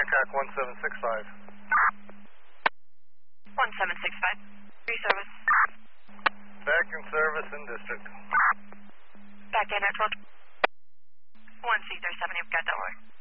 Hancock 1765. 1765. Free service. Back in service in district. Back in at 1C37, you've got that word.